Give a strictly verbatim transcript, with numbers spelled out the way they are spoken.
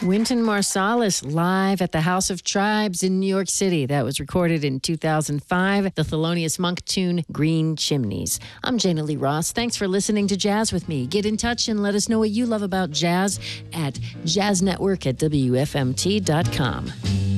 Wynton Marsalis live at the House of Tribes in New York City. That was recorded in two thousand five. The Thelonious Monk tune, Green Chimneys. I'm Jana Lee Ross. Thanks for listening to Jazz with me. Get in touch and let us know what you love about jazz at jazz network at W F M T dot com.